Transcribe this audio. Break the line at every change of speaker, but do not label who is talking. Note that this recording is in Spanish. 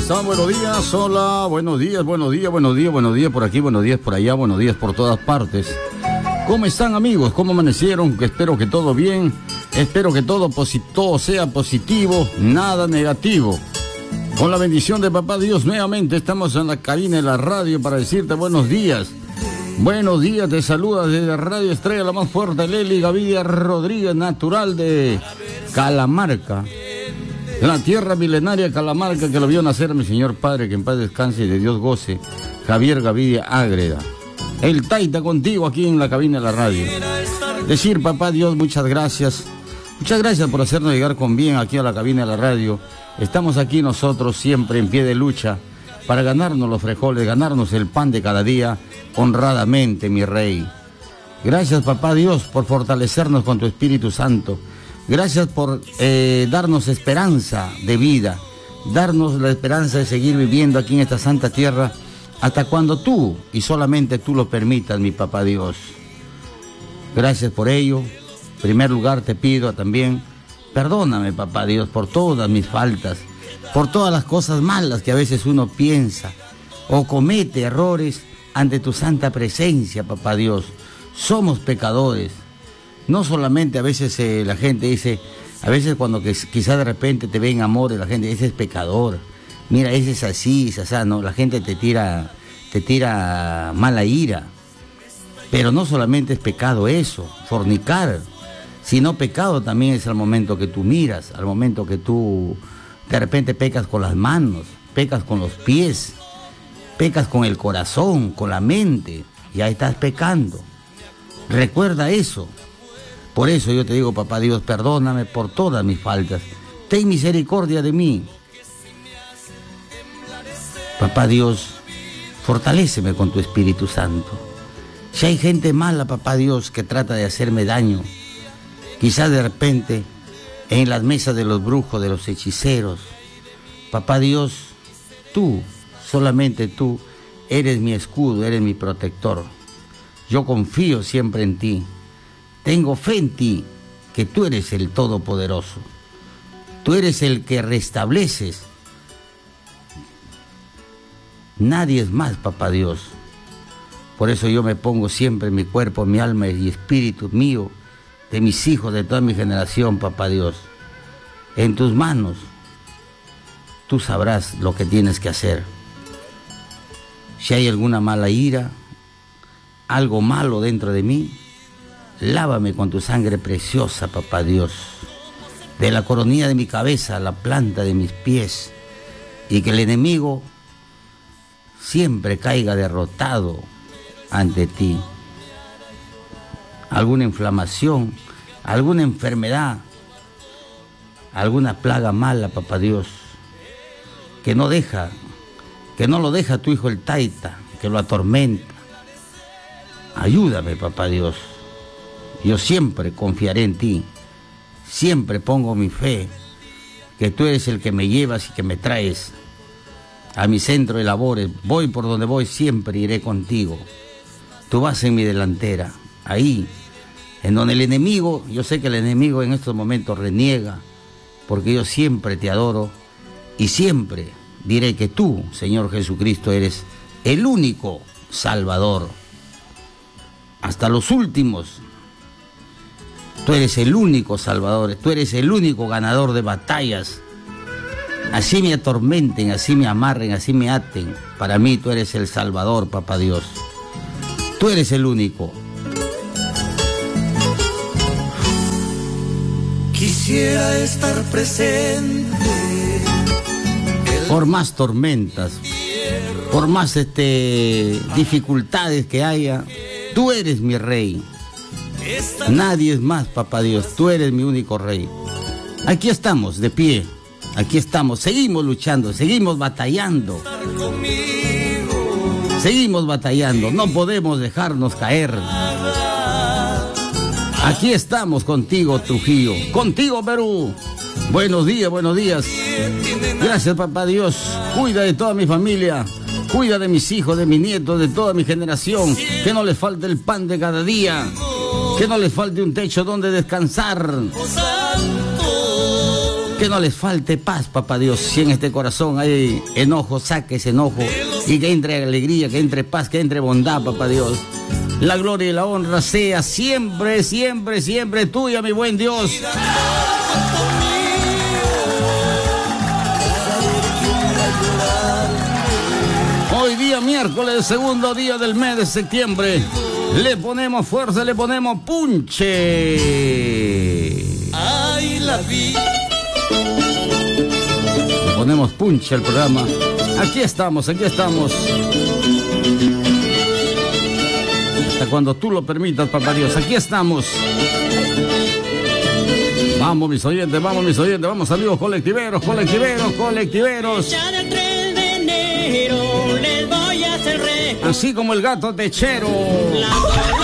están? Buenos días, hola, buenos días por aquí, buenos días por allá, buenos días por todas partes. ¿Cómo están, amigos? ¿Cómo amanecieron? Espero que todo bien, espero que todo sea positivo, nada negativo. Con la bendición de Papá Dios, nuevamente estamos en la cabina de la radio para decirte buenos días. Buenos días, te saluda desde Radio Estrella, la más fuerte, Lely Gavidia Rodríguez, natural de Calamarca. En la tierra milenaria Calamarca, que lo vio nacer mi señor padre, que en paz descanse y de Dios goce, Javier Gavidia Ágreda. El Taita contigo aquí en la cabina de la radio. Decir, Papá Dios, muchas gracias. Muchas gracias por hacernos llegar con bien aquí a la cabina de la radio. Estamos aquí nosotros siempre en pie de lucha para ganarnos los frijoles, ganarnos el pan de cada día honradamente, mi Rey. Gracias, Papá Dios, por fortalecernos con tu Espíritu Santo. Gracias por darnos esperanza de vida, darnos la esperanza de seguir viviendo aquí en esta santa tierra hasta cuando tú y solamente tú lo permitas, mi Papá Dios. Gracias por ello. En primer lugar te pido también, perdóname, Papá Dios, por todas mis faltas, por todas las cosas malas que a veces uno piensa o comete errores ante tu santa presencia, Papá Dios. Somos pecadores. No solamente a veces la gente dice, a veces cuando quizás de repente te ven amores, la gente dice, ese es pecador. Mira, ese es así, es así, no, la gente te tira mala ira. Pero no solamente es pecado eso, fornicar, sino pecado también es al momento que tú miras, al momento que tú de repente pecas con las manos, pecas con los pies, pecas con el corazón, con la mente, y ahí estás pecando. Recuerda eso. Por eso yo te digo, Papá Dios, perdóname por todas mis faltas. Ten misericordia de mí. Papá Dios, fortaléceme con tu Espíritu Santo. Si hay gente mala, Papá Dios, que trata de hacerme daño, quizás de repente en las mesas de los brujos, de los hechiceros, Papá Dios, tú, solamente tú, eres mi escudo, eres mi protector. Yo confío siempre en ti. Tengo fe en ti, que tú eres el Todopoderoso. Tú eres el que restableces. Nadie es más, Papá Dios. Por eso yo me pongo siempre en mi cuerpo, mi alma y espíritu mío, de mis hijos, de toda mi generación, Papá Dios. En tus manos, tú sabrás lo que tienes que hacer. Si hay alguna mala ira, algo malo dentro de mí, lávame con tu sangre preciosa, Papá Dios, de la coronilla de mi cabeza a la planta de mis pies, y que el enemigo siempre caiga derrotado ante ti. Alguna inflamación, alguna enfermedad, alguna plaga mala, Papá Dios, que no lo deja tu hijo el Taita, que lo atormenta. Ayúdame, Papá Dios. Yo siempre confiaré en ti, siempre pongo mi fe, que tú eres el que me llevas y que me traes a mi centro de labores. Voy por donde voy, siempre iré contigo. Tú vas en mi delantera, ahí, en donde el enemigo, yo sé que el enemigo en estos momentos reniega, porque yo siempre te adoro y siempre diré que tú, Señor Jesucristo, eres el único Salvador. Hasta los últimos. Tú eres el único Salvador, tú eres el único ganador de batallas. Así me atormenten, así me amarren, así me aten. Para mí tú eres el Salvador, Papá Dios. Tú eres el único.
Quisiera estar presente.
Por más tormentas, por más dificultades que haya, tú eres mi Rey. Nadie es más, Papá Dios, tú eres mi único Rey. Aquí estamos, de pie, aquí estamos, seguimos luchando, seguimos batallando. Seguimos batallando, no podemos dejarnos caer. Aquí estamos contigo, Trujillo, contigo, Perú. Buenos días, buenos días. Gracias, Papá Dios, cuida de toda mi familia. Cuida de mis hijos, de mis nietos, de toda mi generación. Que no les falte el pan de cada día. Que no les falte un techo donde descansar. Que no les falte paz, papá Dios. Si en este corazón hay enojo, saque ese enojo. Y que entre alegría, que entre paz, que entre bondad, papá Dios. La gloria y la honra sea siempre, siempre, siempre tuya, mi buen Dios. Hoy día miércoles, segundo día del mes de septiembre. Le ponemos fuerza, le ponemos punche.
Ay, la vida.
Le ponemos punche al programa. Aquí estamos, aquí estamos. Hasta cuando tú lo permitas, papá Dios, aquí estamos. Vamos, mis oyentes, vamos, amigos colectiveros, colectiveros, colectiveros.
Ya del 3 de enero les voy a hacer récord.
Así como el gato techero.
La